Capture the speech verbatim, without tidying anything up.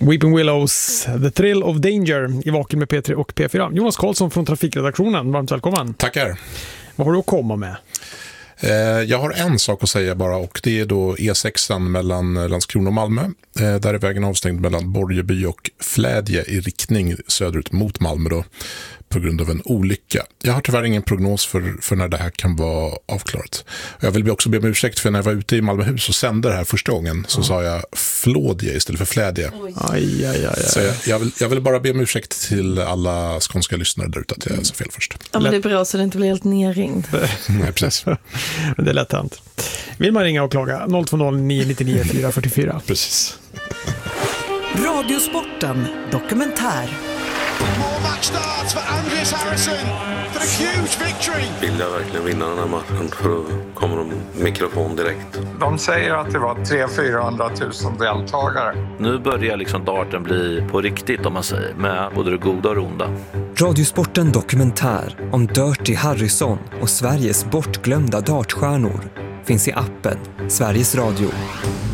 Weeping Willows, The Thrill of Danger i Vaken med P tre och P fyra. Jonas Karlsson från Trafikredaktionen, varmt välkommen. Tackar. Vad har du att komma med? Jag har en sak att säga bara, och det är då E sex mellan Landskrona och Malmö. Där är vägen avstängd mellan Borgeby och Flädje i riktning söderut mot Malmö då, på grund av en olycka. Jag har tyvärr ingen prognos för, för när det här kan vara avklarat. Jag vill också be om ursäkt för när jag var ute i Malmöhus och sände det här första gången så mm. sa jag Flådje istället för Flädje. Aj, aj, aj, aj. Så jag, jag, vill, jag vill bara be om ursäkt till alla skånska lyssnare där ute att jag sa fel först. Ja, men det är bra så det inte blir helt nerringd. Nej, precis. Men det är lätt hänt. Vill man ringa och klaga? noll två noll nio nio nio fyra fyra fyra. Precis. Radiosporten dokumentär. More match starts for Andreas Harrison for a huge victory. Vill jag verkligen vinna den här matchen, för då kommer de mikrofon direkt. De säger att det var tre hundra till fyrahundra tusen deltagare. Nu börjar liksom darten bli på riktigt, om man säger, med både det goda och det onda. Radiosporten dokumentär om Dirty Harrison och Sveriges bortglömda dartstjärnor finns i appen Sveriges Radio.